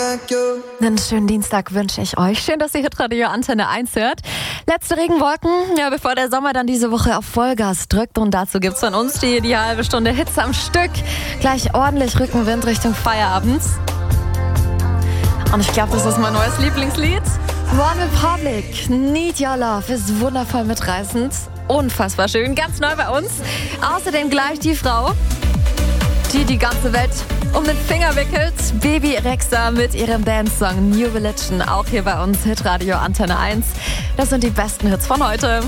Einen schönen Dienstag wünsche ich euch. Schön, dass ihr Hitradio Antenne 1 hört. Letzte Regenwolken, ja, bevor der Sommer dann diese Woche auf Vollgas drückt. Und dazu gibt's von uns die halbe Stunde Hitze am Stück. Gleich ordentlich Rückenwind Richtung Feierabend. Und ich glaube, das ist mein neues Lieblingslied. One Republic, Need Your Love, ist wundervoll mitreißend. Unfassbar schön, ganz neu bei uns. Außerdem gleich die Frau, die ganze Welt um den Finger wickelt. Baby Rexha mit ihrem Dance-Song New Religion, auch hier bei uns, Hitradio Antenne 1. Das sind die besten Hits von heute.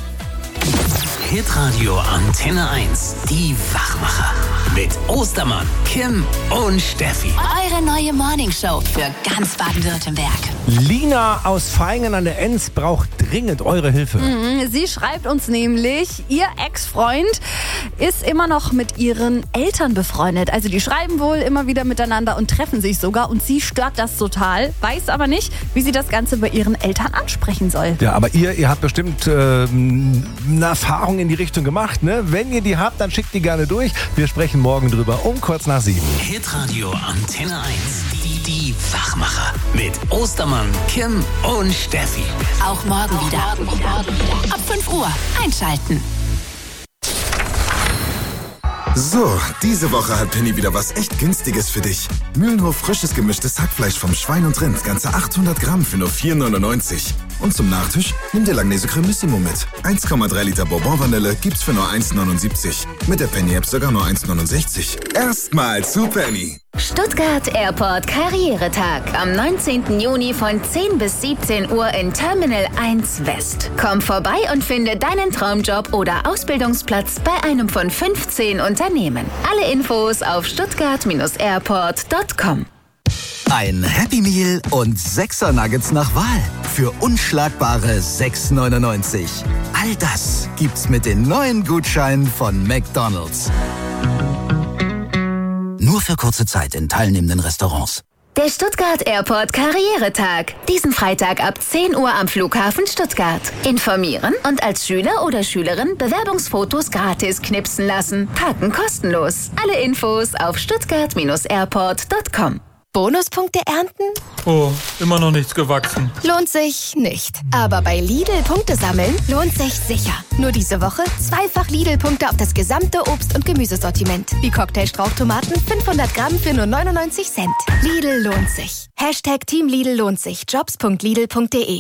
Hitradio Antenne 1, die Wachmacher. Mit Ostermann, Kim und Steffi. Eure neue Morningshow für ganz Baden-Württemberg. Lina aus Vaihingen an der Enz braucht dringend eure Hilfe. Sie schreibt uns nämlich, ihr Ex-Freund ist immer noch mit ihren Eltern befreundet. Also die schreiben wohl immer wieder miteinander und treffen sich sogar. Und sie stört das total, weiß aber nicht, wie sie das Ganze bei ihren Eltern ansprechen soll. Ja, aber ihr habt bestimmt eine Erfahrung in die Richtung gemacht, ne? Wenn ihr die habt, dann schickt die gerne durch. Wir sprechen morgen drüber um kurz nach 7. Hitradio Antenne 1, die Wachmacher. Mit Ostermann, Kim und Steffi. Auch morgen wieder. Ab 5 Uhr einschalten. So, diese Woche hat Penny wieder was echt Günstiges für dich. Mühlenhof frisches gemischtes Hackfleisch vom Schwein und Rind, ganze 800 Gramm für nur 4,99. Und zum Nachtisch nimm dir Langnese Cremissimo mit. 1,3 Liter Bourbon-Vanille gibt's für nur 1,79. Mit der Penny-App sogar nur 1,69. Erstmal zu Penny. Stuttgart Airport Karrieretag am 19. Juni von 10 bis 17 Uhr in Terminal 1 West. Komm vorbei und finde deinen Traumjob oder Ausbildungsplatz bei einem von 15 Unternehmen. Alle Infos auf stuttgart-airport.com. Ein Happy Meal und 6er Nuggets nach Wahl für unschlagbare 6,99. All das gibt's mit den neuen Gutscheinen von McDonald's. Nur für kurze Zeit in teilnehmenden Restaurants. Der Stuttgart Airport Karrieretag. Diesen Freitag ab 10 Uhr am Flughafen Stuttgart. Informieren und als Schüler oder Schülerin Bewerbungsfotos gratis knipsen lassen. Parken kostenlos. Alle Infos auf stuttgart-airport.com. Bonuspunkte ernten? Oh, immer noch nichts gewachsen. Lohnt sich nicht. Aber bei Lidl Punkte sammeln lohnt sich sicher. Nur diese Woche zweifach Lidl-Punkte auf das gesamte Obst- und Gemüsesortiment. Wie Cocktailstrauchtomaten 500 Gramm für nur 99 Cent. Lidl lohnt sich. Team Lidl lohnt sich. Jobs.lidl.de.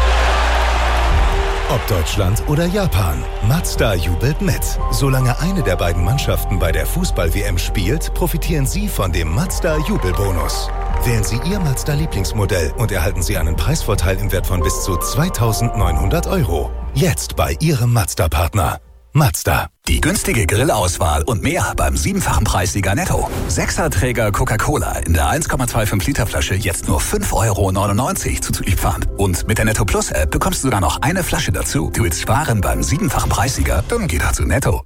Ob Deutschland oder Japan, Mazda jubelt mit. Solange eine der beiden Mannschaften bei der Fußball-WM spielt, profitieren Sie von dem Mazda-Jubelbonus. Wählen Sie Ihr Mazda-Lieblingsmodell und erhalten Sie einen Preisvorteil im Wert von bis zu 2.900 €. Jetzt bei Ihrem Mazda-Partner. Mazda. Die günstige Grillauswahl und mehr beim 7-fachen Preissieger Netto. 6er-Träger Coca-Cola in der 1,25 Liter Flasche jetzt nur 5,99 € zuzüglich Pfand. Und mit der Netto Plus App bekommst du sogar noch eine Flasche dazu. Du willst sparen beim 7-fachen Preissieger? Dann geh doch zu Netto.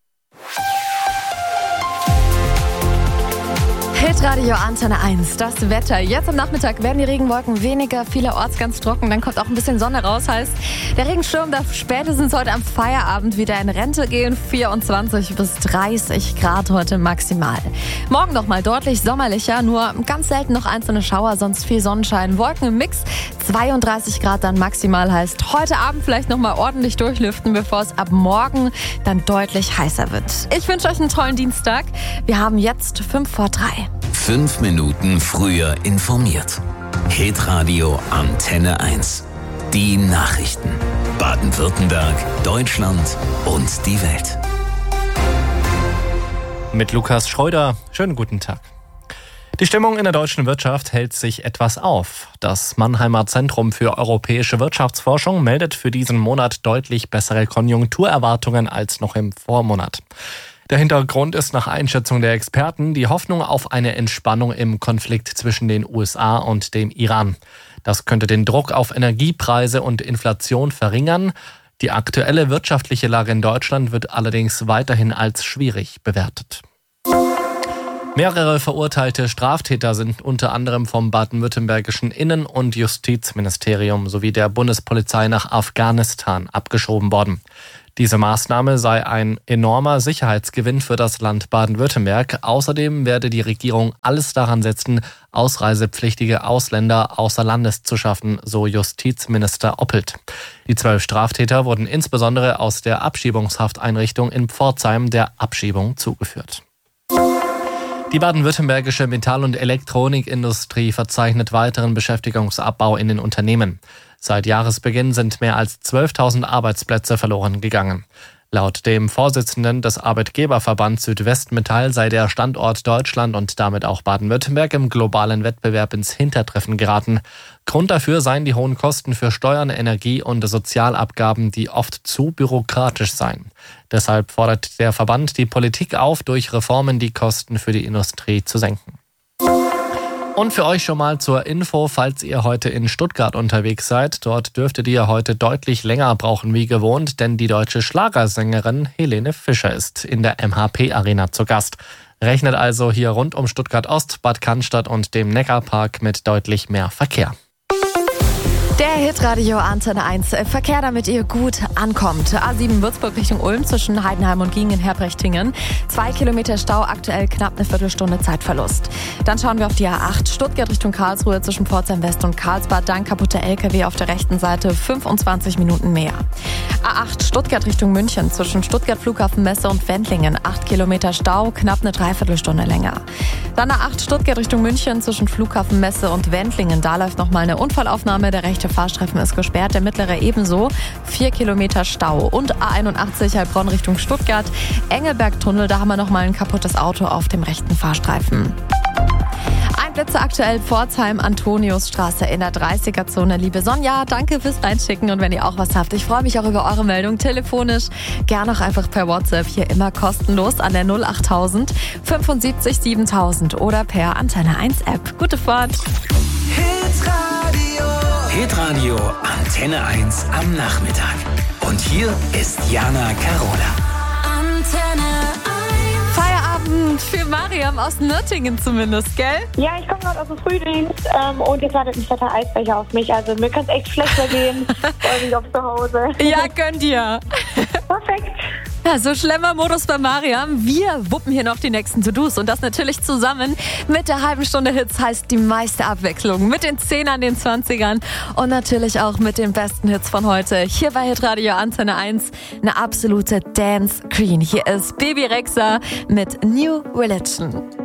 Hitradio Antenne 1, das Wetter. Jetzt am Nachmittag werden die Regenwolken weniger, vielerorts ganz trocken. Dann kommt auch ein bisschen Sonne raus. Heißt, der Regensturm darf spätestens heute am Feierabend wieder in Rente gehen. 24 bis 30 Grad heute maximal. Morgen nochmal deutlich sommerlicher, nur ganz selten noch einzelne Schauer, sonst viel Sonnenschein. Wolken im Mix, 32 Grad dann maximal. Heißt, heute Abend vielleicht nochmal ordentlich durchlüften, bevor es ab morgen dann deutlich heißer wird. Ich wünsche euch einen tollen Dienstag. Wir haben jetzt 5 vor 3. 5 Minuten früher informiert. Hitradio Antenne 1. Die Nachrichten. Baden-Württemberg, Deutschland und die Welt. Mit Lukas Schreuder. Schönen guten Tag. Die Stimmung in der deutschen Wirtschaft hält sich etwas auf. Das Mannheimer Zentrum für europäische Wirtschaftsforschung meldet für diesen Monat deutlich bessere Konjunkturerwartungen als noch im Vormonat. Der Hintergrund ist nach Einschätzung der Experten die Hoffnung auf eine Entspannung im Konflikt zwischen den USA und dem Iran. Das könnte den Druck auf Energiepreise und Inflation verringern. Die aktuelle wirtschaftliche Lage in Deutschland wird allerdings weiterhin als schwierig bewertet. Mehrere verurteilte Straftäter sind unter anderem vom baden-württembergischen Innen- und Justizministerium sowie der Bundespolizei nach Afghanistan abgeschoben worden. Diese Maßnahme sei ein enormer Sicherheitsgewinn für das Land Baden-Württemberg. Außerdem werde die Regierung alles daran setzen, ausreisepflichtige Ausländer außer Landes zu schaffen, so Justizminister Oppelt. Die 12 Straftäter wurden insbesondere aus der Abschiebungshafteinrichtung in Pforzheim der Abschiebung zugeführt. Die baden-württembergische Metall- und Elektronikindustrie verzeichnet weiteren Beschäftigungsabbau in den Unternehmen. Seit Jahresbeginn sind mehr als 12.000 Arbeitsplätze verloren gegangen. Laut dem Vorsitzenden des Arbeitgeberverbands Südwestmetall sei der Standort Deutschland und damit auch Baden-Württemberg im globalen Wettbewerb ins Hintertreffen geraten. Grund dafür seien die hohen Kosten für Steuern, Energie und Sozialabgaben, die oft zu bürokratisch seien. Deshalb fordert der Verband die Politik auf, durch Reformen die Kosten für die Industrie zu senken. Und für euch schon mal zur Info, falls ihr heute in Stuttgart unterwegs seid. Dort dürftet ihr heute deutlich länger brauchen wie gewohnt, denn die deutsche Schlagersängerin Helene Fischer ist in der MHP-Arena zu Gast. Rechnet also hier rund um Stuttgart-Ost, Bad Cannstatt und dem Neckarpark mit deutlich mehr Verkehr. Der Hitradio Antenne 1. Verkehr, damit ihr gut ankommt. A7 Würzburg Richtung Ulm zwischen Heidenheim und Giengen-Herprechtingen. 2 Kilometer Stau, aktuell knapp eine Viertelstunde Zeitverlust. Dann schauen wir auf die A8 Stuttgart Richtung Karlsruhe zwischen Pforzheim West und Karlsbad. Dann kaputter LKW auf der rechten Seite, 25 Minuten mehr. A8 Stuttgart Richtung München zwischen Stuttgart Flughafen Messe und Wendlingen. 8 Kilometer Stau, knapp eine Dreiviertelstunde länger. Dann A8 Stuttgart Richtung München zwischen Flughafen Messe und Wendlingen. Da läuft nochmal eine Unfallaufnahme. Der rechte Fahrstreifen ist gesperrt, der mittlere ebenso. 4 Kilometer Stau. Und A81 Heilbronn Richtung Stuttgart. Engelbergtunnel, da haben wir nochmal ein kaputtes Auto auf dem rechten Fahrstreifen. Einblitze aktuell Pforzheim, Antoniusstraße in der 30er-Zone. Liebe Sonja, danke fürs Reinschicken und wenn ihr auch was habt, ich freue mich auch über eure Meldung telefonisch. Gerne auch einfach per WhatsApp, hier immer kostenlos an der 08000 75 7000 oder per Antenne 1 App. Gute Fahrt! Hitradio Antenne 1 am Nachmittag. Und hier ist Jana Carola. Antenne 1. Feierabend für Mariam aus Nürtingen zumindest, gell? Ja, ich komme gerade aus dem Frühdienst und jetzt wartet ein fetter Eisbecher auf mich. Also mir kann es echt schlechter gehen. Freue mich auf zu Hause. Ja, gönn dir. Perfekt. Ja, so Schlemmer-Modus bei Mariam. Wir wuppen hier noch die nächsten To-Dos und das natürlich zusammen mit der halben Stunde Hits, heißt die meiste Abwechslung mit den 10ern, den 20ern und natürlich auch mit den besten Hits von heute. Hier bei Hitradio Antenne 1 eine absolute Dance Queen. Hier ist Baby Rexha mit New Religion.